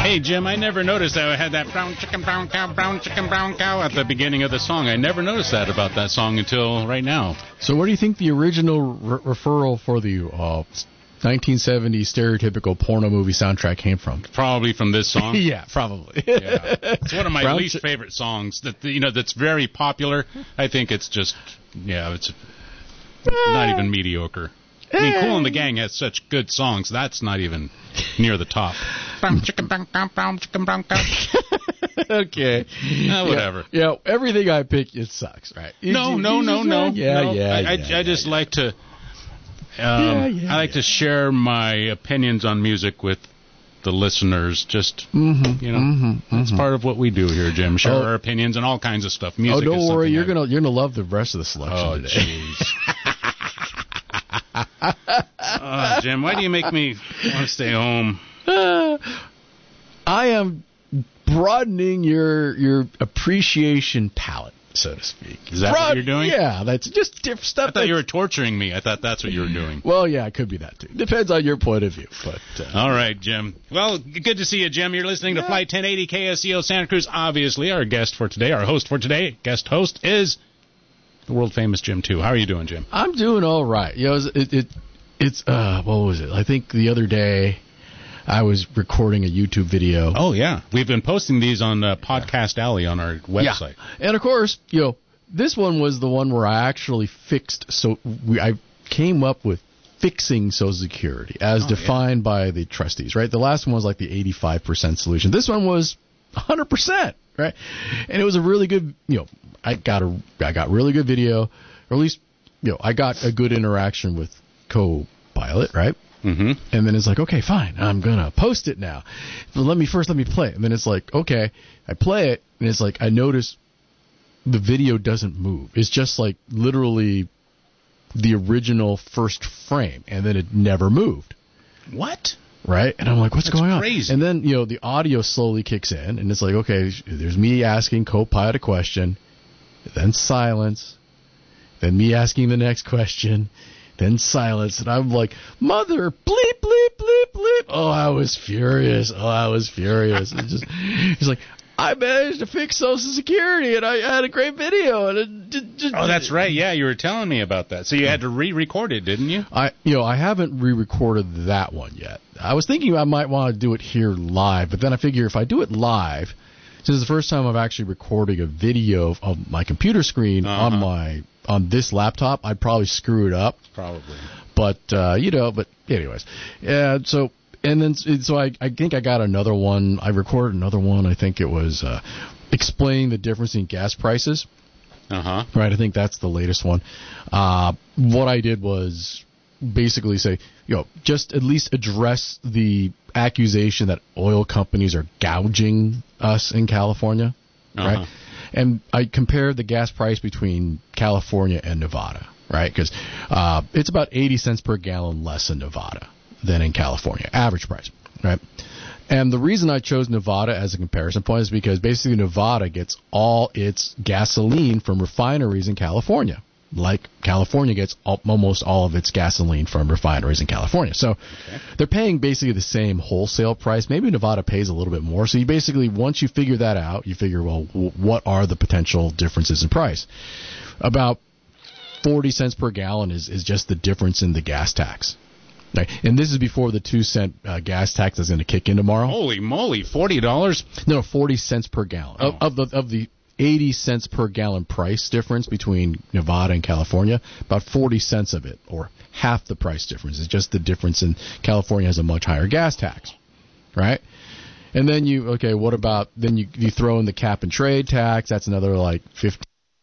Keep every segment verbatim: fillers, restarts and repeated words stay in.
Hey, Jim, I never noticed that I had that brown chicken, brown cow, brown chicken, brown cow at the beginning of the song. I never noticed that about that song until right now. So where do you think the original re- referral for the uh, nineteen seventies stereotypical porno movie soundtrack came from? Probably from this song. Yeah, probably. Yeah. It's one of my Brown least chi- favorite songs that, you know, that's very popular. I think it's just, yeah, it's not even mediocre. I mean, Kool and the Gang has such good songs. That's not even near the top. Brown chicken, brown cow, brown chicken, brown cow. Okay. Uh, whatever. Yeah, yeah, everything I pick, it sucks, right? No, You- no, you no, just- no. Yeah, no. yeah, I, I, yeah, I yeah, just yeah. like to, um, Yeah, yeah, I like yeah. to share my opinions on music with the listeners. Just, Mhm, you know, mhm, that's mhm. part of what we do here, Jim. Share Oh. our opinions on all kinds of stuff. Oh, Music is don't worry, something you're I- gonna you're gonna love the rest of the selection Oh, today. jeez. Oh, Jim, why do you make me want to stay home? I am broadening your your appreciation palette, so to speak. Is that what you're doing? Yeah, that's just different stuff. I thought you were torturing me. I thought that's what you were doing. Well, yeah, it could be that too. Depends on your point of view. But uh, All right, Jim. Well, good to see you, Jim. You're listening to Flight ten eighty K S E O Santa Cruz. Obviously, our guest for today, our host for today, guest host is the world famous Jim too. How are you doing, Jim? I'm doing all right. You know, it, it it's uh, what was it? I think the other day I was recording a YouTube video. Oh yeah, we've been posting these on uh, Podcast Alley on our website. Yeah. And of course, you know, this one was the one where I actually fixed. So we, I came up with fixing Social Security as Oh, defined by the trustees, right? The last one was like the eighty-five percent solution. This one was one hundred percent, right? And it was a really good, you know, I got a, I got really good video, or at least, you know, I got a good interaction with Copilot, right? Mm-hmm. And then it's like, okay, fine, I'm going to post it now. But let me first, let me play it. And then it's like, okay, I play it, and it's like, I notice the video doesn't move. It's just like literally the original first frame, and then it never moved. What? Right? And I'm like, what's That's going on? crazy. And then, you know, the audio slowly kicks in, and it's like, okay, there's me asking Copilot a question, then silence, then me asking the next question, then silence, and I'm like, mother, bleep, bleep, bleep, bleep. Oh, I was furious. Oh, I was furious. It's just, he's like, I managed to fix Social Security, and I had a great video. And it just, just, Oh, that's right. Yeah, you were telling me about that. So you had to re-record it, didn't you? I, you know, I haven't re-recorded that one yet. I was thinking I might want to do it here live, but then I figure if I do it live, since it's the first time I'm actually recording a video of, of my computer screen Uh-huh. on my on this laptop, I'd probably screw it up. Probably. But uh, you know, but anyways, yeah. So and then so I I think I got another one. I recorded another one. I think it was uh, explaining the difference in gas prices. Uh-huh. Right. I think that's the latest one. Uh, what I did was basically say, you know, just at least address the accusation that oil companies are gouging us in California. Uh-huh. Right. And I compared the gas price between California and Nevada, right? Because uh, it's about eighty cents per gallon less in Nevada than in California, average price, right? And the reason I chose Nevada as a comparison point is because basically Nevada gets all its gasoline from refineries in California, like California gets all, almost all of its gasoline from refineries in California. So Okay. they're paying basically the same wholesale price. Maybe Nevada pays a little bit more. So you basically, once you figure that out, you figure, well, w- what are the potential differences in price? About forty cents per gallon is, is just the difference in the gas tax. Right. And this is before the two cent uh, gas tax is going to kick in tomorrow. Holy moly, forty dollars? No, forty cents per gallon. Oh. Of, of the of the eighty cents per gallon price difference between Nevada and California, about forty cents of it, or half the price difference, is just the difference in California has a much higher gas tax, right? And then you, okay, what about, then you, you throw in the cap and trade tax, that's another like fifteen.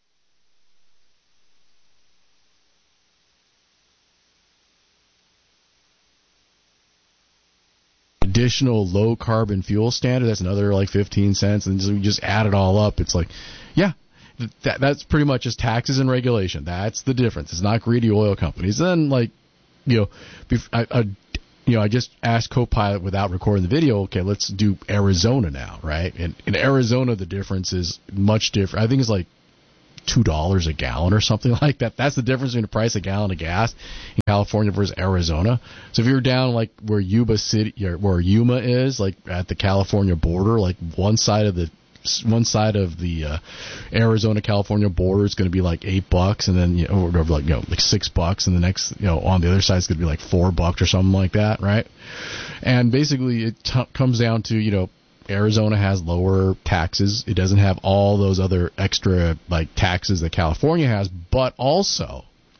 Additional low carbon fuel standard, that's another like fifteen cents, and so you just add it all up, it's like, yeah, that that's pretty much just taxes and regulation. That's the difference. It's not greedy oil companies. Then, like, you know, bef- I, I, you know, I just asked Copilot without recording the video, okay, let's do Arizona now, right? And in Arizona, the difference is much different. I think it's like two dollars a gallon or something like that. That's the difference between the price of a gallon of gas in California versus Arizona. So if you're down like where Yuba City, where Yuma is, like at the California border, like one side of the one side of the uh, Arizona California border is going to be like eight bucks, and then you know, or like you know like six bucks, and the next you know on the other side is going to be like four bucks or something like that, right? And basically it t- comes down to you know Arizona has lower taxes. It doesn't have all those other extra like taxes that California has, but also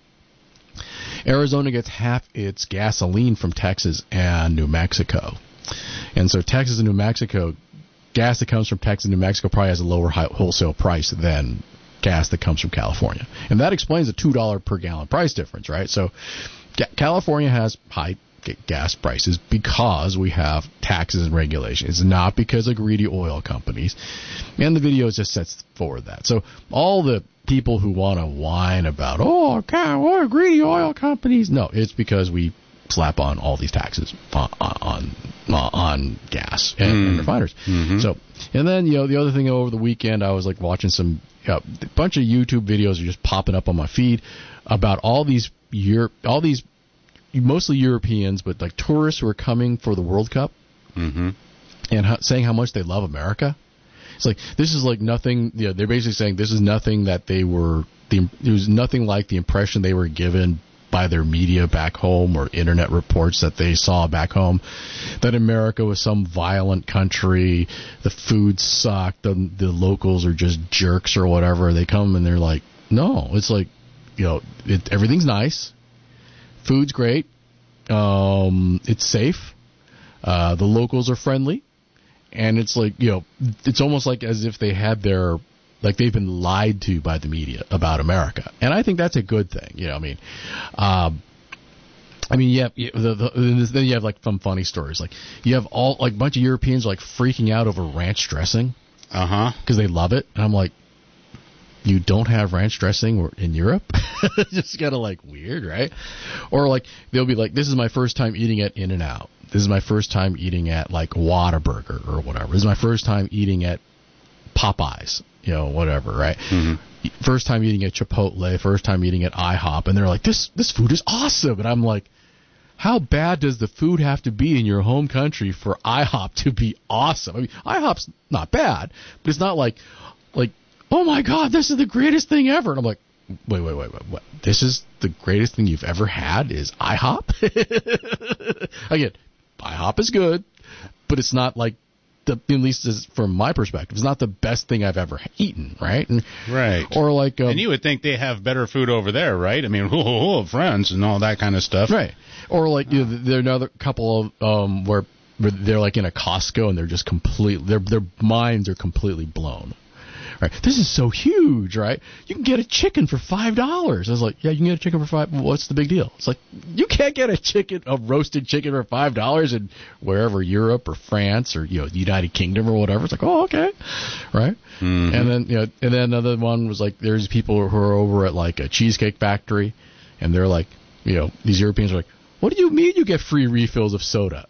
Arizona gets half its gasoline from Texas and New Mexico, and so Texas and New Mexico. Gas that comes from Texas and New Mexico probably has a lower wholesale price than gas that comes from California. And that explains the two dollars per gallon price difference, right? So California has high gas prices because we have taxes and regulations. It's not because of greedy oil companies. And the video just sets forward that. So all the people who want to whine about, oh, God, what greedy oil companies? No, it's because we slap on all these taxes on on, on gas and, mm. and refiners. Mm-hmm. So, and then you know the other thing over the weekend, I was like watching some uh, a bunch of YouTube videos are just popping up on my feed about all these Europe, all these mostly Europeans, but like tourists who are coming for the World Cup mm-hmm. and ho- saying how much they love America. It's like this is like nothing. You know, they're basically saying this is nothing that they were. The, it was nothing like the impression they were given by their media back home or internet reports that they saw back home, that America was some violent country, the food sucked, the, the locals are just jerks or whatever. They come and they're like, no, it's like, you know, it, everything's nice, food's great, um, it's safe, uh, the locals are friendly, and it's like, you know, it's almost like as if they had their like they've been lied to by the media about America, and I think that's a good thing. You know, I mean, um, I mean, yeah. The, the, then you have like some funny stories. Like you have all like a bunch of Europeans like freaking out over ranch dressing, uh huh, because they love it. And I'm like, you don't have ranch dressing in Europe? It's just kind of like weird, right? Or like they'll be like, this is my first time eating at In-N-Out. This is my first time eating at like Whataburger or whatever. This is my first time eating at Popeyes. You know, whatever, right? Mm-hmm. First time eating at Chipotle, first time eating at IHOP, and they're like, this this food is awesome. And I'm like, how bad does the food have to be in your home country for IHOP to be awesome? I mean, IHOP's not bad, but it's not like, like, oh my God, this is the greatest thing ever. And I'm like, wait, wait, wait, wait, what? This is the greatest thing you've ever had is IHOP? Again, IHOP is good, but it's not like, The, at least as from my perspective, it's not the best thing I've ever eaten, right? And, right. Or like, um, and you would think they have better food over there, right? I mean, oh, oh, friends and all that kind of stuff, right? Or like, you know, there are another couple of um, where, where they're like in a Costco and they're just completely, their their minds are completely blown. Right. This is so huge, right? You can get a chicken for five dollars. I was like, yeah, you can get a chicken for five. What's the big deal? It's like you can't get a chicken, a roasted chicken for five dollars in wherever Europe or France or you know the United Kingdom or whatever. It's like, oh, okay, right? Mm-hmm. And then you know, and then another one was like, there's people who are over at like a Cheesecake Factory, and they're like, you know, these Europeans are like, what do you mean you get free refills of soda?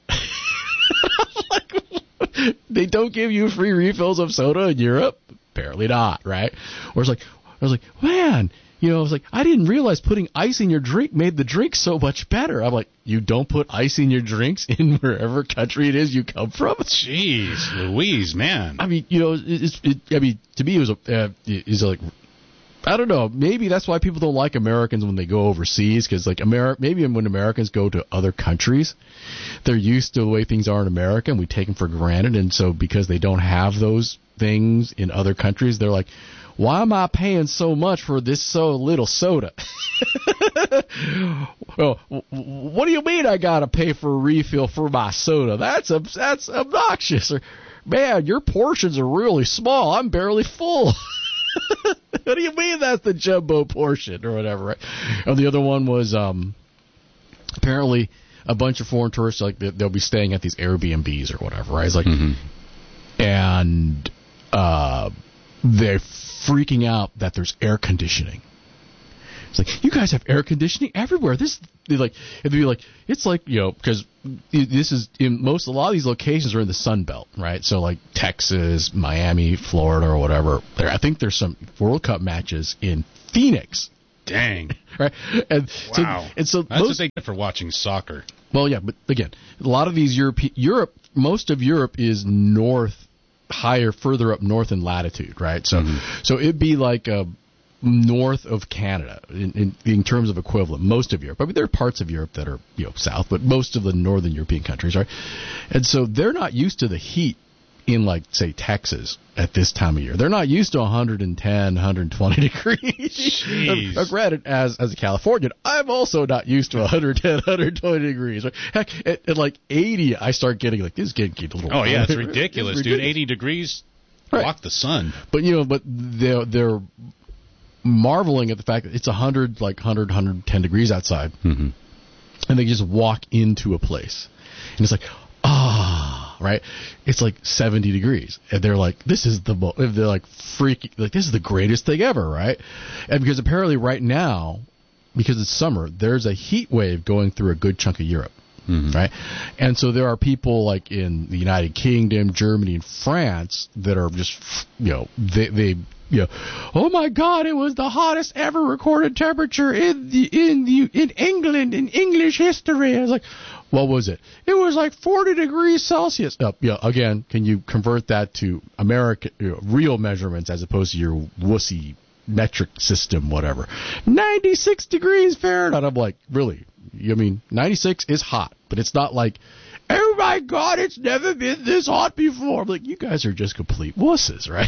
Like, they don't give you free refills of soda in Europe. Apparently not, right? Or it's like, I was like, man, you know, I was like, I didn't realize putting ice in your drink made the drink so much better. I'm like, you don't put ice in your drinks in wherever country it is you come from? Jeez, Louise, man. I mean, you know, it's, it, I mean, to me, it was a, uh, is like, I don't know, maybe that's why people don't like Americans when they go overseas, because like Ameri- maybe when Americans go to other countries, they're used to the way things are in America, and we take them for granted, and so because they don't have those things in other countries, they're like, why am I paying so much for this so little soda? Well, what do you mean I gotta pay for a refill for my soda? That's a, that's obnoxious. Or, man, your portions are really small. I'm barely full. What do you mean that's the jumbo portion or whatever? Right? And the other one was um, apparently a bunch of foreign tourists, like they'll be staying at these Airbnbs or whatever. Right? It's like, mm-hmm. and uh, they're freaking out that there's air conditioning. It's like, you guys have air conditioning everywhere. This, they're like, and they'd be like, it's like, you know, because this is in most, a lot of these locations are in the Sun Belt, right? So like Texas, Miami, Florida, or whatever. There, I think there's some World Cup matches in Phoenix. Dang. Right? And wow. So, and so That's most, what they get for watching soccer. Well, yeah, but again, a lot of these Europe, Europe, most of Europe is north, higher, further up north in latitude, right? So, mm-hmm. so it'd be like a north of Canada in, in, in terms of equivalent. Most of Europe. I mean, there are parts of Europe that are, you know, south, but most of the northern European countries, right? And so they're not used to the heat in, like, say, Texas at this time of year. They're not used to one hundred ten, one hundred twenty degrees. Jeez. Granted, as as a Californian, I'm also not used to one hundred ten, one hundred twenty degrees. Heck, at, at like eighty, I start getting like, this is getting a little. Oh yeah, it's ridiculous, it's ridiculous. dude. eighty degrees, right. Block the sun. But you know, but they're they're marveling at the fact that it's one hundred, like one hundred, one hundred ten degrees outside, mm-hmm. and they just walk into a place, and it's like, ah. Right, it's like seventy degrees, and they're like, "This is the mo-, they're like freaking like this is the greatest thing ever," right? And because apparently right now, because it's summer, there's a heat wave going through a good chunk of Europe, mm-hmm. right? And so there are people like in the United Kingdom, Germany, and France that are just, you know, they they. You know, oh my God! It was the hottest ever recorded temperature in the in the in England in English history. I was like, what was it? It was like forty degrees Celsius. Oh, yeah. Again, can you convert that to American, you know, real measurements as opposed to your wussy metric system, whatever? ninety-six degrees Fahrenheit. I'm like, really? I mean, ninety-six is hot, but it's not like, oh my God, it's never been this hot before. I'm like, you guys are just complete wusses, right?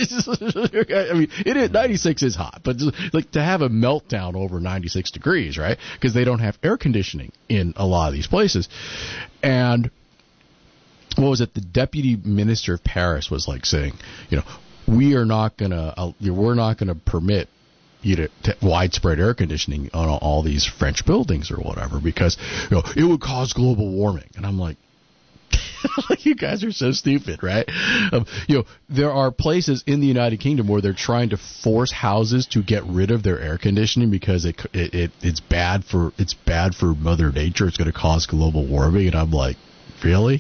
I mean, it is, ninety-six is hot, but like to have a meltdown over ninety-six degrees, right? Because they don't have air conditioning in a lot of these places. And what was it? The deputy minister of Paris was like saying, you know, we are not gonna, uh, we're not gonna permit you know, t- widespread air conditioning on all these French buildings or whatever because, you know, it would cause global warming. And I'm like, you guys are so stupid, right? Um, you know, there are places in the United Kingdom where they're trying to force houses to get rid of their air conditioning because it, it, it it's bad for it's bad for Mother Nature. It's going to cause global warming. And I'm like, really?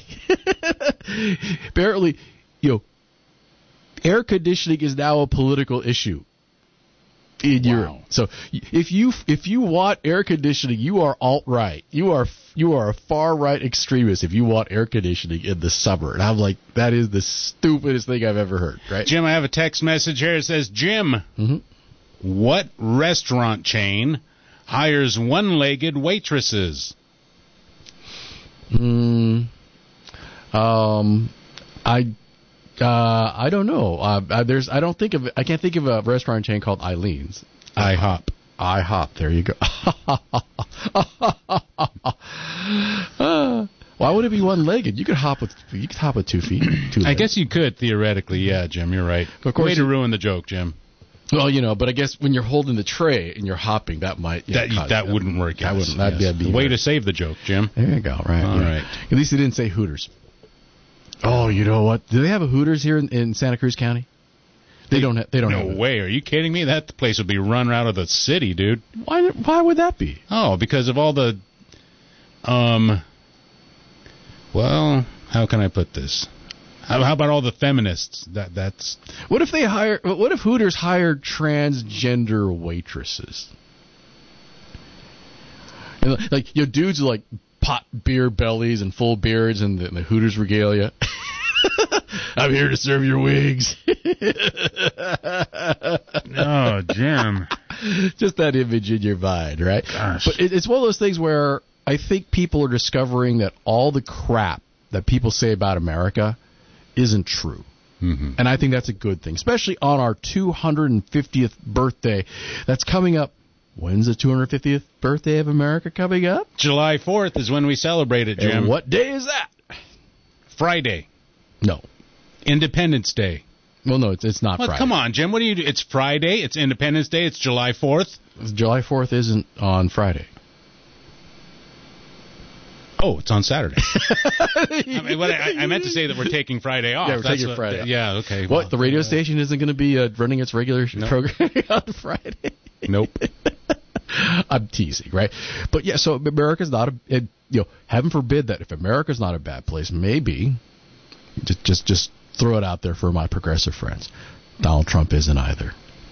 Apparently, you know, air conditioning is now a political issue in wow. Europe. So if you if you want air conditioning, you are alt-right. You are you are a far-right extremist if you want air conditioning in the summer. And I'm like, that is the stupidest thing I've ever heard, right? Jim, I have a text message here. It says, Jim, mm-hmm. what restaurant chain hires one-legged waitresses? Mm, um, I Uh, I don't know. Uh, there's, I don't think of, I can't think of a restaurant chain called Eileen's. IHOP. IHOP. There you go. uh, why would it be one-legged? You could hop with, you could hop with two feet. Two I guess you could theoretically. Yeah, Jim, you're right. Of course, way to you, ruin the joke, Jim. Well, you know, but I guess when you're holding the tray and you're hopping, that might that know, cause, that wouldn't work. That yes, wouldn't. That'd yes. be a way to save the joke, Jim. There you go. Right. All yeah. right. At least he didn't say Hooters. Oh, you know what? Do they have a Hooters here in, in Santa Cruz County? They, they don't. Ha- they don't. No have way. Are you kidding me? That place would be run out of the city, dude. Why? Why would that be? Oh, because of all the. Um. Well, how can I put this? How, how about all the feminists? That that's. What if they hire? What if Hooters hired transgender waitresses? And like, your dudes are like pot beer bellies and full beards and the, the Hooters regalia. I'm here to serve your wigs. Oh, Jim. Just that image in your mind, right? Gosh. But it, it's one of those things where I think people are discovering that all the crap that people say about America isn't true. Mm-hmm. And I think that's a good thing, especially on our two hundred fiftieth birthday that's coming up. When's the two hundred fiftieth birthday of America coming up? July fourth is when we celebrate it, Jim. And what day is that? Friday. No. Independence Day. Well, no, it's it's not well, Friday. Come on, Jim. What do you do? It's Friday. It's Independence Day. It's July fourth. July fourth isn't on Friday. Oh, it's on Saturday. I, mean, what I, I meant to say that we're taking Friday off. Yeah, we're That's taking what, Friday off. Yeah, okay. What, well, the radio uh, station isn't going to be uh, running its regular no. programming on Friday? Nope. I'm teasing, right? But yeah, so America's not a, it, you know, heaven forbid that if America's not a bad place, maybe, just just just throw it out there for my progressive friends, Donald Trump isn't either.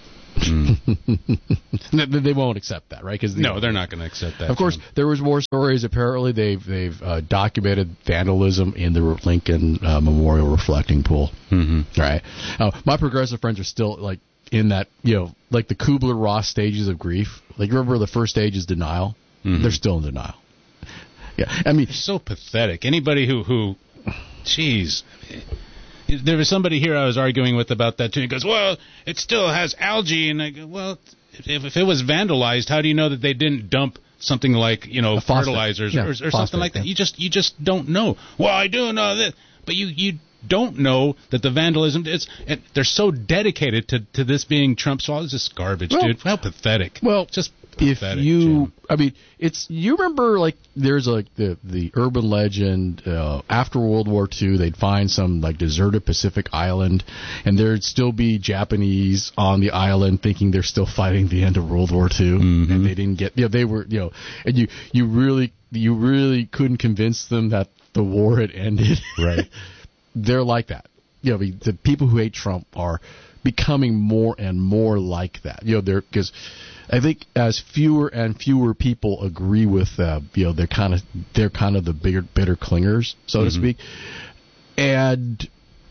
Mm. They won't accept that, right? Cause, no, know, they're not going to accept that. Of course, Jim. there was more stories. Apparently, they've they've uh, documented vandalism in the Lincoln uh, Memorial reflecting pool. Mm-hmm. Right. Uh, my progressive friends are still like in that, you know, like the Kubler-Ross stages of grief. Like, remember the first stage is denial. Mm-hmm. They're still in denial. Yeah, I mean, it's so pathetic. Anybody who who, jeez. There was somebody here I was arguing with about that too. He goes, "Well, it still has algae," and I go, "Well, if, if it was vandalized, how do you know that they didn't dump something like, you know, fertilizers yeah, or, or something like that?" Yeah. You just you just don't know. Well, I do know this, but you you don't know that the vandalism is. And they're so dedicated to, to this being Trump's fault. It's just garbage, well, dude. How pathetic. Well, just. If pathetic, you, Jim. I mean, it's, you remember, like, there's like the, the urban legend, uh, after World War Two, they'd find some, like, deserted Pacific island, and there'd still be Japanese on the island thinking they're still fighting the end of World War Two, mm-hmm. and they didn't get, you know, they were, you know, and you, you really, you really couldn't convince them that the war had ended. Right. They're like that. You know, the, the people who hate Trump are becoming more and more like that. You know, they're, because I think as fewer and fewer people agree with, uh, you know, they're kind of they're kind of the bigger, bitter clingers, so mm-hmm. to speak. And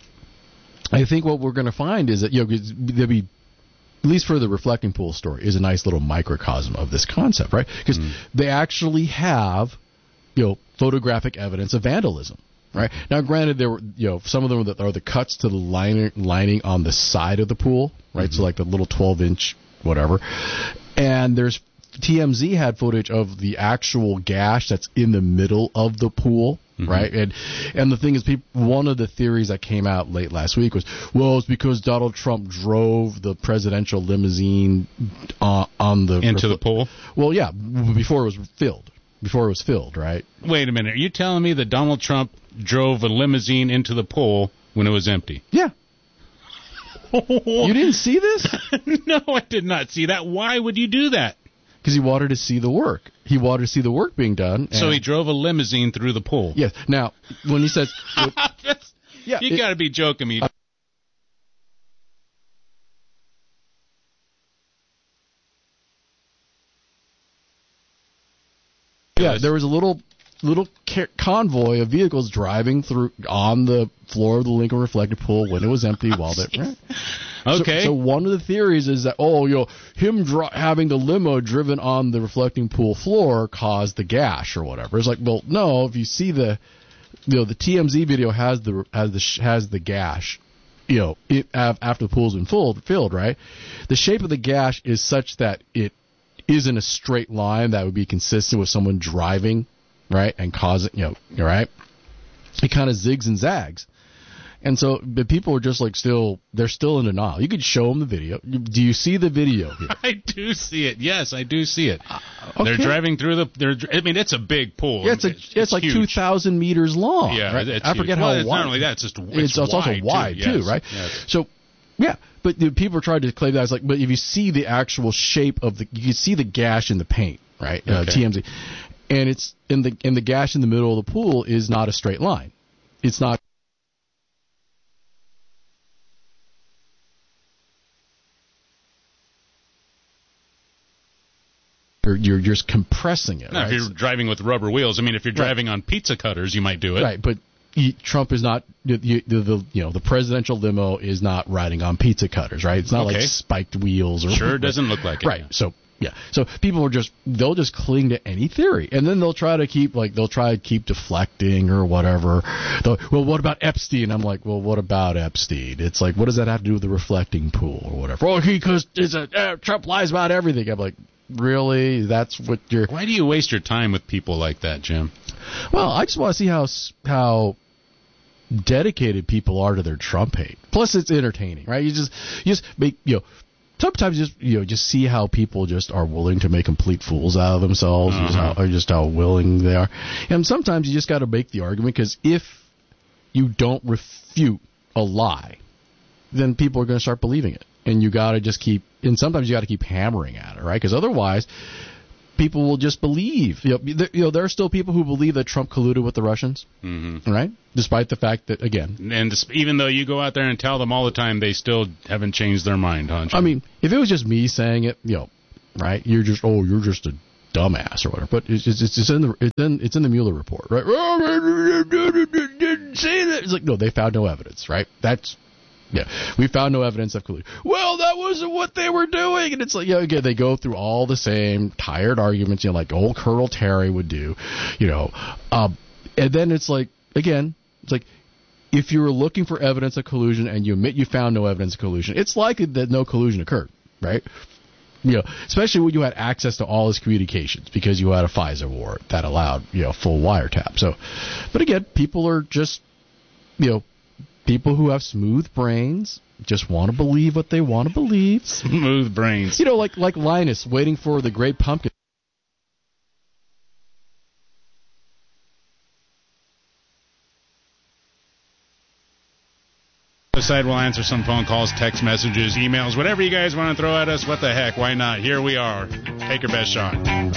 I think what we're going to find is that, you know, there'll be, at least for the reflecting pool story, is a nice little microcosm of this concept, right? Because mm-hmm. they actually have, you know, photographic evidence of vandalism. Right now, granted, there were, you know, some of them are the cuts to the liner, lining on the side of the pool, right? Mm-hmm. So like the little twelve inch whatever, and there's T M Z had footage of the actual gash that's in the middle of the pool, mm-hmm. right? And and the thing is, people, one of the theories that came out late last week was, well, it's because Donald Trump drove the presidential limousine uh, on the into refl- the pool. Well, yeah, before it was filled. Before it was filled, right? Wait a minute. Are you telling me that Donald Trump drove a limousine into the pool when it was empty? Yeah. You didn't see this? No, I did not see that. Why would you do that? Because he wanted to see the work. He wanted to see the work being done. So he drove a limousine through the pool. Yes. Now, when he says... yeah, you got to be joking me. Uh, Yeah, there was a little little convoy of vehicles driving through on the floor of the Lincoln Reflected Pool when it was empty while they... Right? Okay. So, so one of the theories is that, oh, you know, him dri- having the limo driven on the reflecting pool floor caused the gash or whatever. It's like, well, no, if you see the, you know, the T M Z video has the has the has the gash, you know, it, after the pool's been filled, filled, right? The shape of the gash is such that it isn't a straight line that would be consistent with someone driving, right, and causing, you know, right? It kind of zigs and zags. And so the people are just like still, they're still in denial. You could show them the video. Do you see the video here? I do see it. Yes, I do see it. Uh, okay. They're driving through the, they're, I mean, it's a big pool. Yeah, it's, a, it's, it's, it's like huge. two thousand meters long. Yeah, right? it's I forget huge. how well, it's wide. Not only that, it's just it's, it's, it's also wide, too, too yes, right? Yes. So, yeah, but the people are trying to claim that. It's like, but if you see the actual shape of the, you can see the gash in the paint, right? Uh, okay. T M Z. And it's in the in the gash in the middle of the pool is not a straight line. It's not. You're, you're just compressing it. No, right? if you're driving with rubber wheels, I mean, if you're driving right. on pizza cutters, you might do it. Right, but he, Trump is not. The, the, the you know the presidential limo is not riding on pizza cutters, right? It's not okay. like spiked wheels or sure doesn't look like it. Right. Yeah. So yeah, so people are just they'll just cling to any theory, and then they'll try to keep like they'll try to keep deflecting or whatever. They'll, well, what about Epstein? I'm like, well, what about Epstein? It's like, what does that have to do with the reflecting pool or whatever? Oh, because it's a uh, Trump lies about everything. I'm like, really? That's what you're... Why do you waste your time with people like that, Jim? Well, I just want to see how how dedicated people are to their Trump hate. Plus, it's entertaining, right? You just you just make you know. Sometimes just you know just see how people just are willing to make complete fools out of themselves, uh-huh. just how, or just how willing they are. And sometimes you just got to make the argument, because if you don't refute a lie, then people are going to start believing it, and you got to just keep. And sometimes you got to keep hammering at it, right? Because otherwise, people will just believe. You know, there, you know, there are still people who believe that Trump colluded with the Russians, mm-hmm. right? Despite the fact that, again... And even though you go out there and tell them all the time, they still haven't changed their mind, huh, Jim? I mean, if it was just me saying it, you know, right, you're just, oh, you're just a dumbass or whatever. But it's it's, it's in the it's in it's in the Mueller report, right? Didn't say that. It's like, no, they found no evidence, right? That's yeah, we found no evidence of collusion. Well, that wasn't what they were doing, and it's like, yeah, again, they go through all the same tired arguments, you know, like old Colonel Terry would do, you know, um, and then it's like, again, it's like, if you were looking for evidence of collusion and you admit you found no evidence of collusion, it's likely that no collusion occurred, right? You know, especially when you had access to all his communications because you had a FISA warrant that allowed, you know, full wiretap. So, but again, people are just, you know, people who have smooth brains just want to believe what they want to believe. Smooth brains. You know, like like Linus waiting for the Great Pumpkin. The side will answer some phone calls, text messages, emails, whatever you guys want to throw at us. What the heck? Why not? Here we are. Take your best shot.